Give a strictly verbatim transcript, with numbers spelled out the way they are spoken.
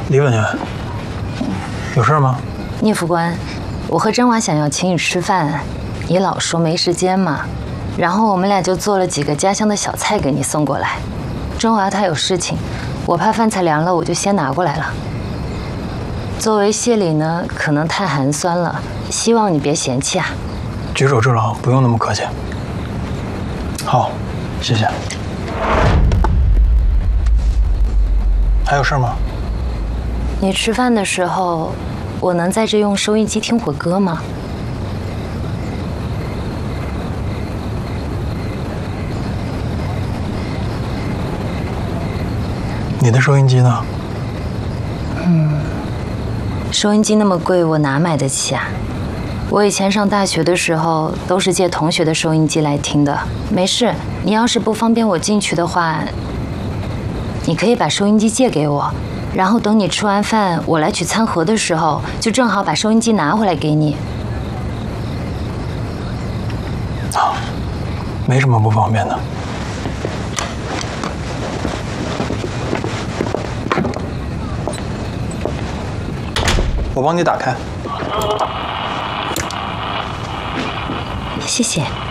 李委员，有事吗？ 聂副官，我和甄娃想要请你吃饭，你老说没时间嘛，然后我们俩就做了几个家乡的小菜给你送过来。甄娃她有事情，我怕饭菜凉了，我就先拿过来了。作为谢礼呢，可能太寒酸了，希望你别嫌弃啊。 举手之劳，不用那么客气。好，谢谢。还有事吗？ 你吃饭的时候，我能在这用收音机听会儿歌吗？ 你的收音机呢？ 嗯，收音机那么贵，我哪买得起啊？我以前上大学的时候都是借同学的收音机来听的。没事，你要是不方便我进去的话，你可以把收音机借给我。然后等你吃完饭，我来取餐盒的时候，就正好把收音机拿回来给你。 啊，没什么不方便的。我帮你打开。 谢谢。